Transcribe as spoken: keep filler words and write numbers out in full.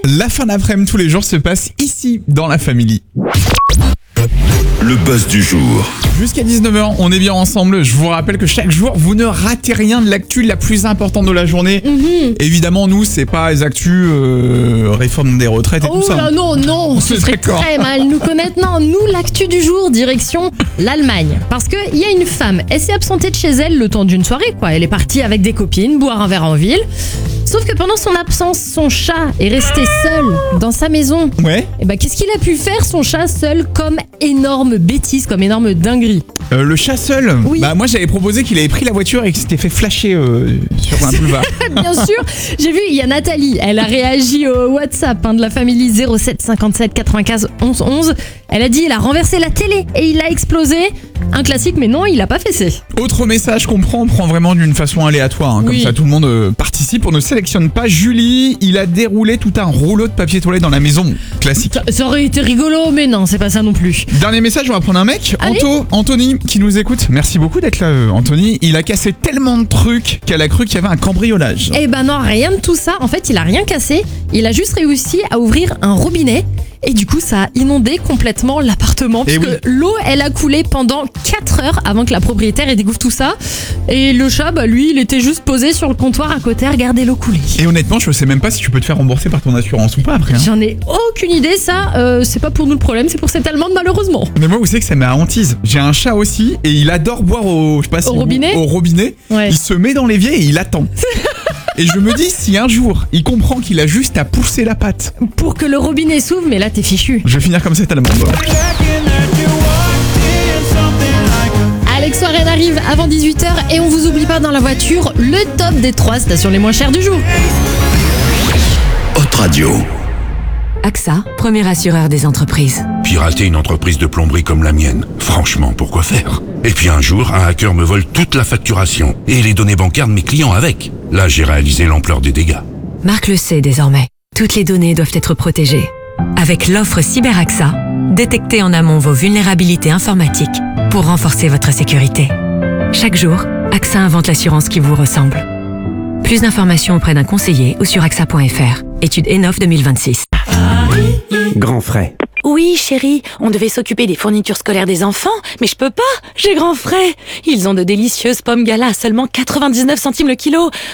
La fin d'après-midi tous les jours se passe ici dans la Family. Le buzz du jour. Jusqu'à dix-neuf heures, on est bien ensemble. Je vous rappelle que chaque jour, vous ne ratez rien de l'actu la plus importante de la journée. Mm-hmm. Évidemment, nous, c'est pas les actus euh, réforme des retraites et Oh tout ça. là non, non, ce C'est serait d'accord. très mal nous connaître. Non, nous, l'actu du jour, direction l'Allemagne. Parce qu'il y a une femme, elle s'est absentée de chez elle le temps d'une soirée, quoi. Elle est partie avec des copines, boire un verre en ville. Sauf que pendant son absence, son chat est resté seul dans sa maison. Ouais. Et bah, qu'est-ce qu'il a pu faire, son chat, seul, comme énorme bêtise, comme énorme dinguerie? Euh, le chat seul. Oui. Bah moi, j'avais proposé qu'il avait pris la voiture et qu'il s'était fait flasher euh, sur un boulevard. Bien sûr, j'ai vu, il y a Nathalie, elle a réagi au WhatsApp hein, de la Family zéro sept cinquante-sept quatre-vingt-quinze onze onze. Elle a dit, il a renversé la télé et il a explosé. Un classique, mais non, il a pas fessé. Autre message qu'on prend, on prend vraiment d'une façon aléatoire. Hein, comme Oui. ça, tout le monde euh, participe. On ne sélectionne pas. Julie, il a déroulé tout un rouleau de papier toilette dans la maison. Classique. Ça, ça aurait été rigolo, mais non, c'est pas ça non plus. Dernier message, on va prendre un mec. Allez. Anto, Anthony, qui nous écoute. Merci beaucoup d'être là, euh, Anthony. Il a cassé tellement de trucs qu'elle a cru qu'il y avait un cambriolage. Eh ben non, rien de tout ça. En fait, il a rien cassé. Il a juste réussi à ouvrir un robinet. Et du coup, ça a inondé complètement l'appartement. Eh Parce oui. que l'eau, elle a coulé pendant quatre heures avant que la propriétaire ait découvre tout ça. Et le chat, bah, lui, il était juste posé sur le comptoir à côté à regarder l'eau couler. Et honnêtement, je sais même pas si tu peux te faire rembourser par ton assurance ou pas après. Hein. J'en ai aucune idée, ça, euh, c'est pas pour nous le problème, c'est pour cette Allemande malheureusement. Mais moi, vous savez que ça m'a hantise. J'ai un chat aussi et il adore boire au, je sais pas si Au vous- robinet au robinet. Ouais. Il se met dans l'évier et il attend. Et je me dis, si un jour, il comprend qu'il a juste à pousser la patte, Pour que le robinet s'ouvre, mais là t'es fichu. je vais finir comme cette allemande. Alex Warren arrive avant dix-huit heures et on vous oublie pas dans la voiture le top des trois stations les moins chères du jour. Haute Radio. A X A, premier assureur des entreprises. Pirater une entreprise de plomberie comme la mienne, franchement, pourquoi faire? Et puis un jour, un hacker me vole toute la facturation et les données bancaires de mes clients avec. Là, j'ai réalisé l'ampleur des dégâts. Marc le sait désormais. Toutes les données doivent être protégées. Avec l'offre Cyber A X A, détectez en amont vos vulnérabilités informatiques pour renforcer votre sécurité. Chaque jour, A X A invente l'assurance qui vous ressemble. Plus d'informations auprès d'un conseiller ou sur A X A point F R. Étude Enof deux mille vingt-six. Grand frais. Oui, chérie, on devait s'occuper des fournitures scolaires des enfants, mais je peux pas, j'ai grand frais. Ils ont de délicieuses pommes gala à seulement quatre-vingt-dix-neuf centimes le kilo.